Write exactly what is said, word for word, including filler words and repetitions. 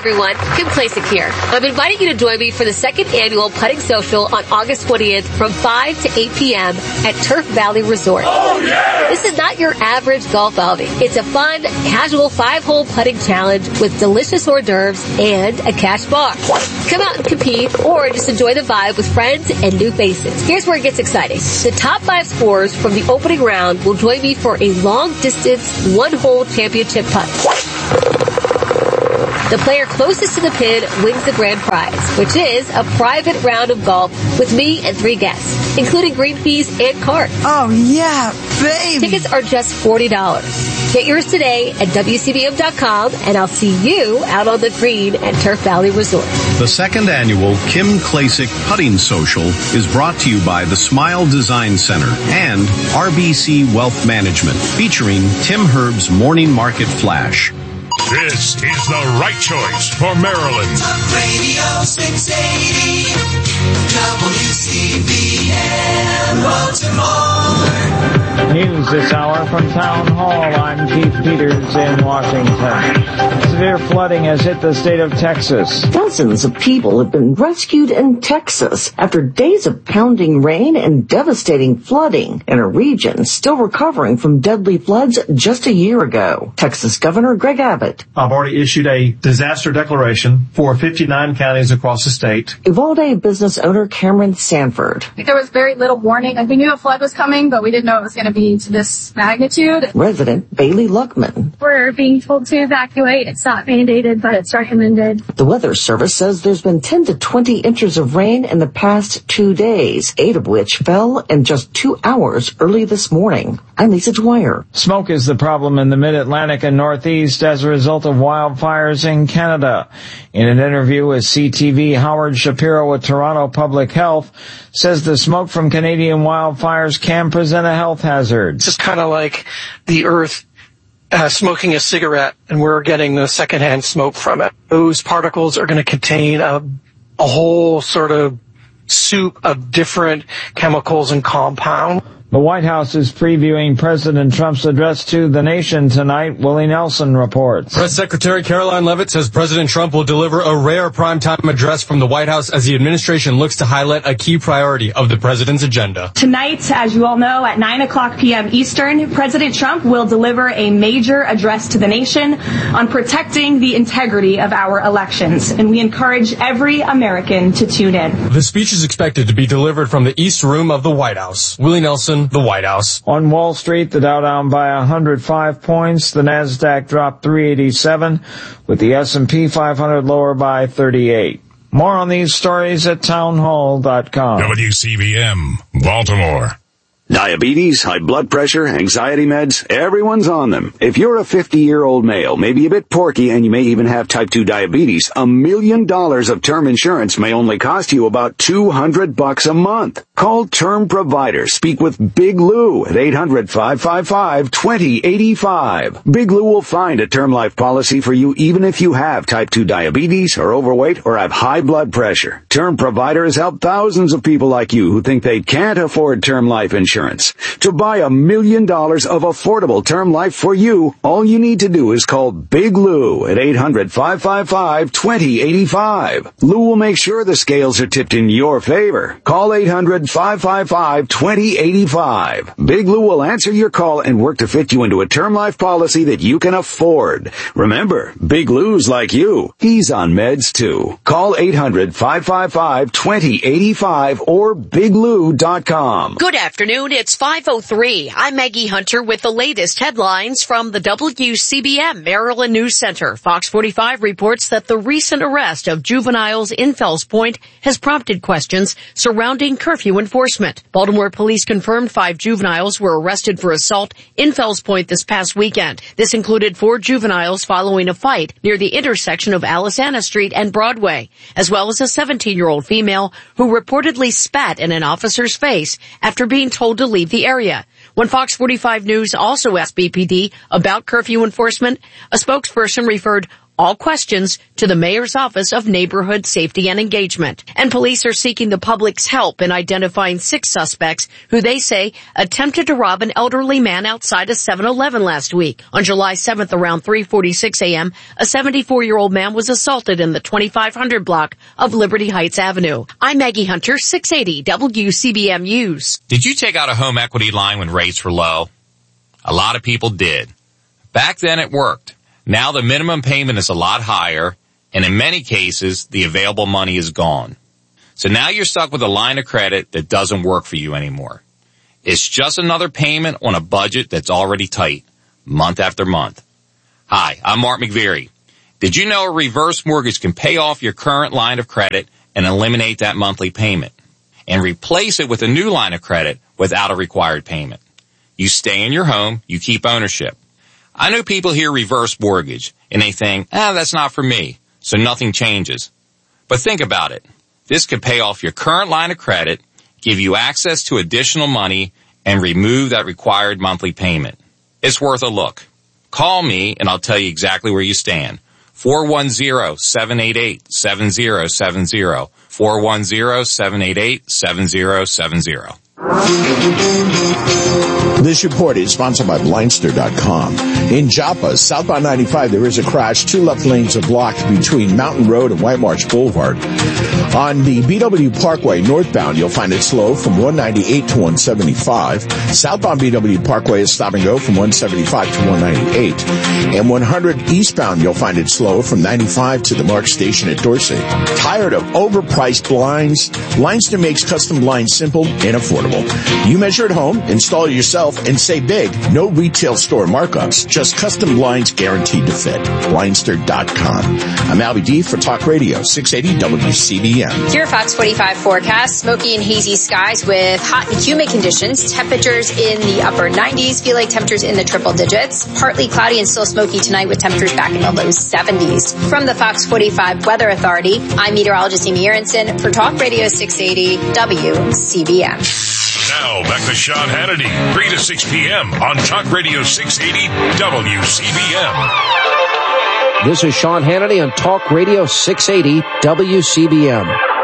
everyone. Kim Klasick here. I'm inviting you to join me for the second annual Putting Social on August twentieth from five to eight p.m. at Turf Valley Resort. Oh, yeah! This is not your average golf outing. It's a fun, casual five-hole putting challenge with delicious hors d'oeuvres and a cash bar. Come out and compete or just enjoy the vibe with friends and new faces. Here's where it gets exciting. The top five scorers from the opening round will join me for a long-distance, one-hole championship putt. The player closest to the pin wins the grand prize, which is a private round of golf with me and three guests, including green fees and cards. Oh, yeah, baby! Tickets are just forty dollars. Get yours today at W C B M dot com, and I'll see you out on the green at Turf Valley Resort. The second annual Kim Klasick Putting Social is brought to you by the Smile Design Center and R B C Wealth Management, featuring Tim Herb's Morning Market Flash. This is the right choice for Maryland. Talk Radio six eighty, W C B M Baltimore. News this hour from Town Hall. I'm Keith Peters in Washington. Severe flooding has hit the state of Texas. Dozens of people have been rescued in Texas after days of pounding rain and devastating flooding in a region still recovering from deadly floods just a year ago. Texas Governor Greg Abbott. I've already issued a disaster declaration for fifty-nine counties across the state. Uvalde business owner Cameron Sanford. There was very little warning. We knew a flood was coming, but we didn't know it was going to be to this magnitude. Resident Bailey Luckman. We're being told to evacuate. It's not mandated, but it's recommended. The Weather Service says there's been ten to twenty inches of rain in the past two days, eight of which fell in just two hours early this morning. I'm Lisa Dwyer. Smoke is the problem in the Mid-Atlantic and Northeast as a result of wildfires in Canada. In an interview with C T V, Howard Shapiro with Toronto Public Health says the smoke from Canadian wildfires can present a health hazard. It's kind of like the earth Uh, smoking a cigarette, and we're getting the secondhand smoke from it. Those particles are going to contain a, a whole sort of soup of different chemicals and compounds. The White House is previewing President Trump's address to the nation tonight. Willie Nelson reports. Press Secretary Caroline Leavitt says President Trump will deliver a rare primetime address from the White House as the administration looks to highlight a key priority of the president's agenda. Tonight, as you all know, at nine o'clock p.m. Eastern, President Trump will deliver a major address to the nation on protecting the integrity of our elections, and we encourage every American to tune in. The speech is expected to be delivered from the East Room of the White House. Willie Nelson, the White House. On Wall Street, the Dow down by one hundred five points. The Nasdaq dropped three eighty-seven, with the S and P five hundred lower by thirty-eight. More on these stories at townhall dot com. W C B M, Baltimore. Diabetes, high blood pressure, anxiety meds, everyone's on them. If you're a fifty-year-old male, maybe a bit porky, and you may even have type two diabetes, a million dollars of term insurance may only cost you about two hundred bucks a month. Call Term Provider. Speak with Big Lou at eight hundred, five five five, two zero eight five. Big Lou will find a term life policy for you even if you have type two diabetes, are overweight, or have high blood pressure. Term Provider has helped thousands of people like you who think they can't afford term life insurance. To buy a million dollars of affordable term life for you, all you need to do is call Big Lou at eight hundred, five five five, two zero eight five. Lou will make sure the scales are tipped in your favor. Call eight hundred, five five five, two zero eight five. Big Lou will answer your call and work to fit you into a term life policy that you can afford. Remember, Big Lou's like you. He's on meds too. Call eight hundred, five five five, two zero eight five or big lou dot com. Good afternoon. It's five oh three. I'm Maggie Hunter with the latest headlines from the W C B M Maryland News Center. Fox forty-five reports that the recent arrest of juveniles in Fells Point has prompted questions surrounding curfew enforcement. Baltimore police confirmed five juveniles were arrested for assault in Fells Point this past weekend. This included four juveniles following a fight near the intersection of Alisana Street and Broadway, as well as a seventeen-year-old female who reportedly spat in an officer's face after being told to leave the area. When Fox forty-five News also asked B P D about curfew enforcement, a spokesperson referred all questions to the mayor's office of neighborhood safety and engagement. And police are seeking the public's help in identifying six suspects who they say attempted to rob an elderly man outside a seven eleven last week. On July seventh around three forty-six a.m., a seventy-four-year-old man was assaulted in the twenty-five hundred block of Liberty Heights Avenue. I'm Maggie Hunter, six eighty W C B M News. Did you take out a home equity line when rates were low? A lot of people did. Back then it worked. Now the minimum payment is a lot higher, and in many cases, the available money is gone. So now you're stuck with a line of credit that doesn't work for you anymore. It's just another payment on a budget that's already tight, month after month. Hi, I'm Mark McVeary. Did you know a reverse mortgage can pay off your current line of credit and eliminate that monthly payment, and replace it with a new line of credit without a required payment? You stay in your home, you keep ownership. I know people hear reverse mortgage and they think, ah, that's not for me, so nothing changes. But think about it. This could pay off your current line of credit, give you access to additional money, and remove that required monthly payment. It's worth a look. Call me and I'll tell you exactly where you stand. four one zero, seven eight eight, seven zero seven zero. four one zero, seven eight eight, seven zero seven zero. This report is sponsored by Blindster dot com. In Joppa, southbound ninety-five, there is a crash. Two left lanes are blocked between Mountain Road and White Marsh Boulevard. On the B W Parkway northbound, you'll find it slow from one ninety-eight to one seventy-five. Southbound B W Parkway is stop and go from one seventy-five to one ninety-eight. And one hundred eastbound, you'll find it slow from ninety-five to the Mark Station at Dorsey. Tired of overpriced blinds? Blindster makes custom blinds simple and affordable. You measure at home, install it yourself, and say big. No retail store markups, just custom blinds guaranteed to fit. Blindster dot com. I'm Albie D for Talk Radio six eighty W C B M. Your Fox forty-five forecast, smoky and hazy skies with hot and humid conditions, temperatures in the upper nineties, feel like temperatures in the triple digits, partly cloudy and still smoky tonight with temperatures back in the low seventies. From the Fox forty-five Weather Authority, I'm meteorologist Amy Aronson for Talk Radio six eighty W C B M. Now back to Sean Hannity, three to six p.m. on Talk Radio six eighty W C B M. This is Sean Hannity on Talk Radio six eighty W C B M.